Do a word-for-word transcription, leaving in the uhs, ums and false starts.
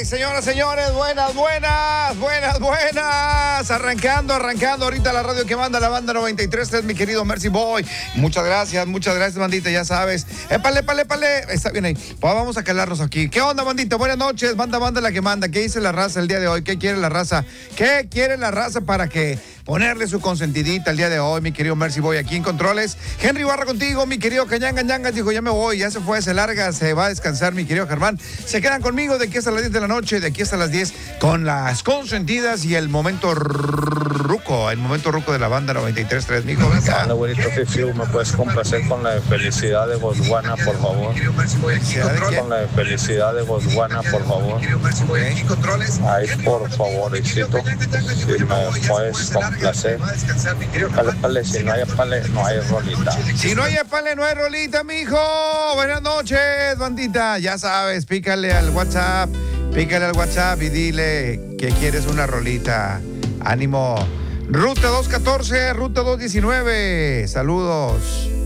señoras, señores, buenas, buenas, buenas, buenas. Arrancando, arrancando ahorita la radio que manda la banda noventa y tres, mi querido Mercy Boy. Muchas gracias, muchas gracias, bandita, ya sabes. Épale, épale, épale. Está bien ahí. Pues vamos a calarnos aquí. ¿Qué onda, bandita? Buenas noches. Banda, banda la que manda. ¿Qué dice la raza el día de hoy? ¿Qué quiere la raza? ¿Qué quiere la raza para que ponerle su consentidita el día de hoy, mi querido Mercy Boy, aquí en Controles? Henry Barra contigo, mi querido Cañanga Ñangas, dijo, ya me voy, ya se fue, se larga, se va a descansar, mi querido Germán. Se quedan conmigo de aquí hasta las diez de la noche, de aquí hasta las diez, con las consentidas y el momento ruco, el momento ruco de la banda noventa y tres punto tres, mijo. Hola, güerito Fifiu, ¿me puedes complacer con la de Felicidad de Botswana, por favor? Con la de Felicidad de Botswana, por favor. Ay, por favorcito, si me puedes complacer. Pale, pale, si no hay pale, no hay rolita. Si no hay pale, no hay rolita, mijo. Buenas noches, bandita. Ya sabes, pícale al WhatsApp, pícale al WhatsApp y dile que quieres una rolita. Ánimo. Ruta dos catorce, Ruta dos diecinueve. Saludos.